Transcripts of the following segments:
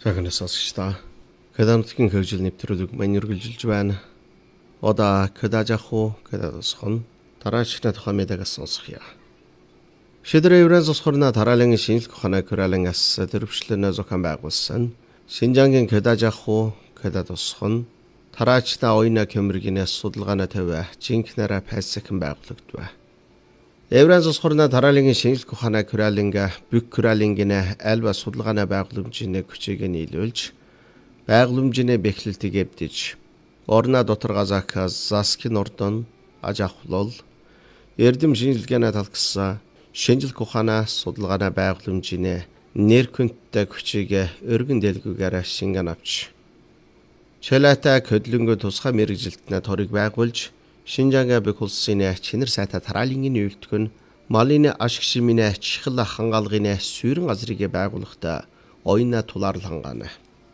Сайхан сонсогчдоо. Кадамтгийн хөгжил нэвтрүүлэг маань үргэлжилж байна. Одоо кадажаху кадасхон тараачны тухай мэдээлэл сонсгоё. Шийдвэр еврейс усхорна тараалын шинжлэх ухааны kuraalангаас төрөвчлөнөө зохион байгуулсан Шинжангийн кадажаху кадасхон тараачны оюуна кэмэргинээс судалгааны тавь жинхнээрээ пайсагхан байгуулагдав. Еврейс усхорна тараалын шинжлэх ухааны kuraalinga бүх kuraalingine альва судалгааны байгууламжийн хүчийг нийлүүлж байгууламжийн бэхлэлтийг эвдэж орна доторгазах заскин ордон ажахлол эрдэм шинжилгээний талхсан шинжлэх ухааны судалгааны байгууламжийн нэр-хүндтэй хүчийг өргөн дэлгүүгээр шингэн авч чөлөөтэй хөдөлгөөн тусгай мэрэгжилтний торыг байгуулж Шинжангийн бүх улсын чинэр сайтай тараалын үйлдэх нь малын ашиг шимийн чихэл хангаалгын сүйрэн газрыг байгуулахдаа оюуна тулаарлангаана.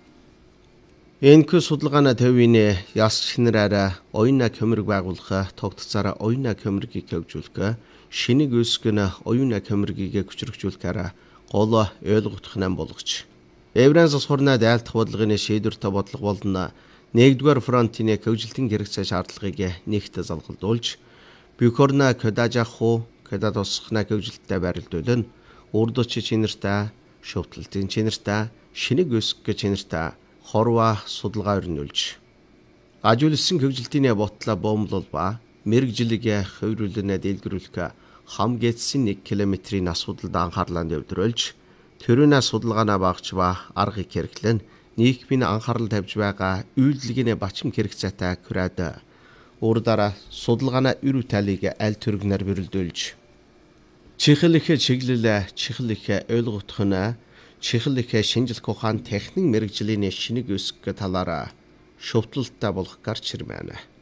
Энэхүү судалгааны төвийн яс чинэрээр оюуна көмөрг байгуулах тогтцаараа оюуна көмөргийг хөгжүүлэх шинийг үүсгэн оюуна көмөргийг хүчрхжүүлэхээр гол ойлгогдох нам болгоч. Еврейс усхорна дайлтах бодлогын шийдвэртэй бодлого болно. Нэгдүгээр фронтын хөгжилтийн хэрэгцээ шаардлагыг нэгт залгалдуулж Бюкорна кадажаху кадатосхна хөгжилттэй барилдуулна. Урдч чинэртэй, шөвтлөлтийн чинэртэй, шинийг өсгөх чинэртэй хорва судалгаа өрнүүлж ажиулсан хөгжилтийн ботлоо бомблол ба мэрэгжилийг хувирлуулнаа дэлгэрүүлэх хам гээдсэн 1 км-ийн асуудалд анхаарлаа төвлөрүүлж төрөний судалгаанаа багч ба аргыг хэрэглэн нийгмийн анхаарал тавьж байгаа үйлдэлгийн бачим хэрэгцээтэй kurаад урдаараа судалгааны үр талыг аль төргнөр бэрэлдүүлж чихэл их чиглэл чихэл их ойлгогдох нь чихэл их шинжлэх ухааны техник мэрэгжлийн шинийг өсгөх талаараа шөвтлөлттэй болох гарч ирмээр.